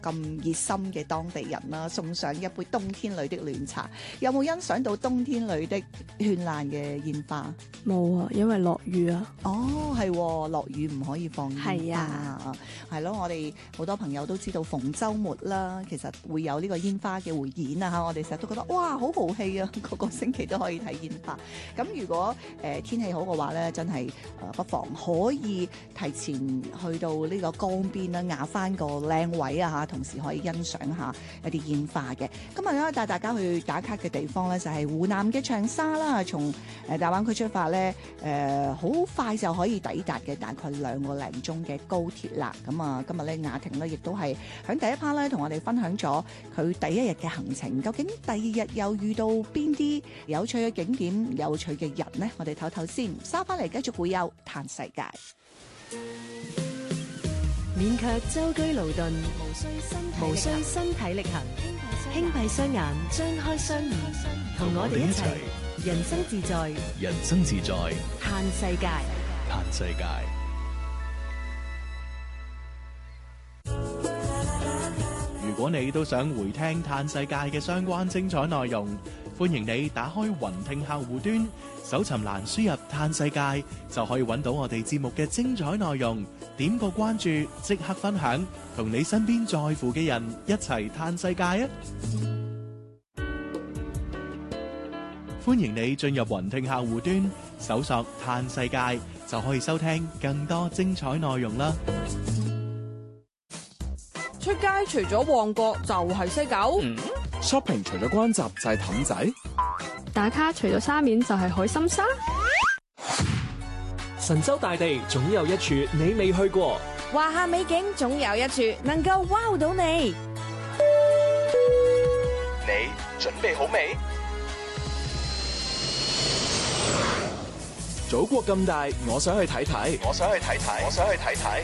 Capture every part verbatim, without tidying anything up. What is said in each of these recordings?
咁熱心嘅當地人啦，送上一杯冬天裏的暖茶。有冇欣賞到冬天裏的絢爛嘅煙花？ 冇啊，因為落雨啊。 哦，係落雨唔可以放煙花。 係啊， 係咯，我哋好多朋友都知道逢週末啦，其實會有呢個煙花嘅匯演啊嚇，我哋成日都覺得哇好豪氣啊，個個星期都可以睇煙花。咁如果誒、呃、天氣好嘅話咧，真係誒、呃、不妨可以提前去到呢個江邊啦，壓翻個靚位啊嚇，同時可以欣賞下一啲煙花嘅。今日咧帶大家去打卡嘅地方咧，就係、是、湖南嘅長沙啦。從誒大灣區出發咧，誒、呃、好快就可以抵達嘅，大概兩個零鐘嘅高鐵啦。咁啊，今日咧雅婷咧亦都係喺第一 part 咧同我哋分享咗佢第一日嘅行程。究竟第二日又遇到邊啲有趣嘅景點、有趣嘅人呢？我哋唞唞先，收翻嚟繼續會有嘆世界。 勉強舟車勞頓，無需身體力行，輕閉雙眼，張開雙耳，同我哋一齊人生自在， 人生自在， 嘆世界， 嘆世界。如果你都想回聽嘆世界嘅相關精彩內容，歡迎你打開雲聽客戶端，搜尋欄輸入嘆世界，就可以揾到我哋節目嘅精彩內容。點個關注，即刻分享，同你身邊在乎嘅人一齊嘆世界啊！歡迎你進入雲聽客戶端，搜索嘆世界，就可以收聽更多精彩內容啦。 出街除咗旺角就係西九， 嗯，shopping 除咗關閘就係氹仔， 打卡除咗沙面就係海心沙。 神州大地總有一處你未去過， 華夏美景總有一處能夠 wow 到你。 你準備好未？祖國咁大，我想去睇睇，我想去睇睇，我想去睇睇。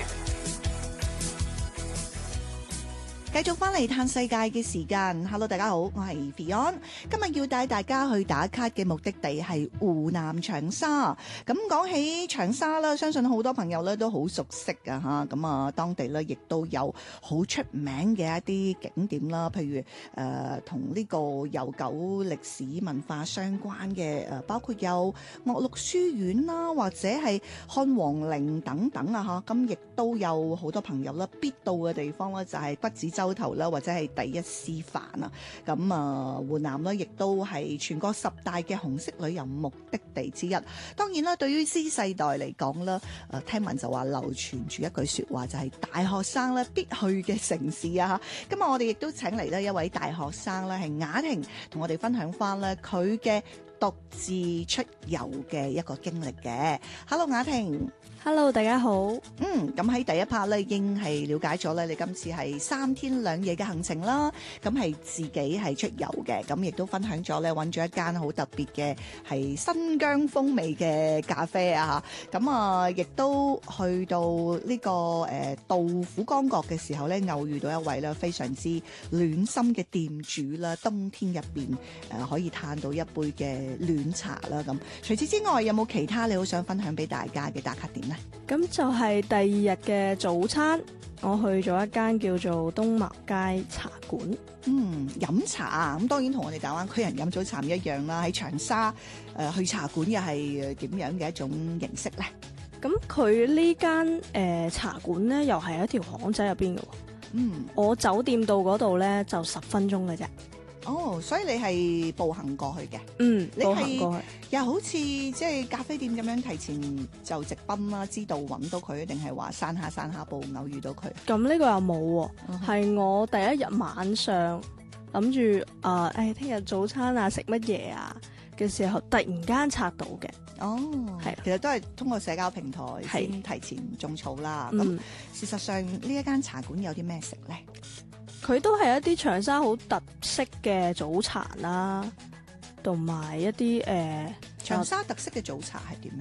繼續翻嚟嘆世界嘅時間 ，Hello 大家好，我係 Fion， 今日要帶大家去打卡嘅目的地係湖南長沙。咁講起長沙啦，相信好多朋友咧都好熟悉噶吓，咁啊當地咧亦都有好出名嘅一啲景點啦，譬如誒同呢個悠久歷史文化相關嘅誒、呃，包括有岳麓書院啦，或者係漢皇陵等等啊吓，咁亦都有好多朋友啦必到嘅地方咧，就係北指洲頭啦，或者係第一師範啊，咁啊湖南咧亦都係全國十大嘅紅色旅遊目的地之一。當然啦，對於 Z 世代嚟講啦，誒聽聞就話流傳住一句說話，就係大學生咧必去嘅城市啊。今日我哋亦都請嚟咧一位大學生咧，係雅婷同我哋分享翻咧佢嘅獨自出遊嘅一個經歷嘅。Hello 雅婷。 Hello， 大家好。 嗯，咁喺第一 part 咧，已經係了解咗咧，你今次係三天兩夜嘅行程啦。咁係自己係出遊嘅，咁亦都分享咗咧，揾咗一間好特別嘅係新疆風味嘅咖啡啊。咁啊，亦都去到呢、這個誒、呃、杜甫江角嘅時候咧，偶遇到一位咧非常之暖心嘅店主啦。冬天入邊誒可以嘆到一杯嘅暖茶啦。咁除此之外，有冇其他你好想分享俾大家嘅打卡點呢？ 咁就係第二日嘅早餐，我去咗一間叫做東麥街茶館。 嗯，飲茶啊，咁當然同我哋大灣區人飲早茶唔一樣啦。喺長沙誒、呃、去茶館又係點樣嘅一種形式咧？ 咁佢呢間誒茶館咧，又係一條巷仔入邊嘅。 嗯， 我酒店到嗰度咧就十分鐘嘅啫。 哦，所以你係步行過去嘅？ 嗯， 你步行過去。 又好似即係咖啡店咁樣提前就直奔啦，知道揾到佢，定係話散下散下步偶遇到佢？ 咁呢個又冇喎，係、uh-huh. 我第一日晚上諗住啊，誒聽日早餐啊食乜嘢啊嘅時候，突然間拆到嘅。 哦，係，其實都係通過社交平台先提前種草啦。咁、嗯、事實上呢一間茶館有啲咩食咧？ 佢都係一啲長沙好特色嘅早茶啦，同埋一啲誒、呃、 長沙特色嘅早茶係點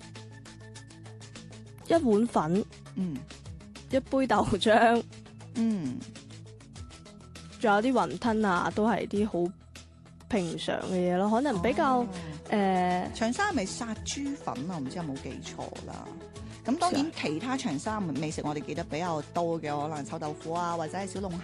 樣？一碗粉， 嗯， 一杯豆漿， 嗯， 仲有啲雲吞啊，都係啲好平常嘅嘢咯。可能比較誒、哦呃、 長沙係咪殺豬粉啊？唔知有冇記錯啦。咁當然其他長沙美食我哋記得比較多嘅，可能臭豆腐啊，或者係小龍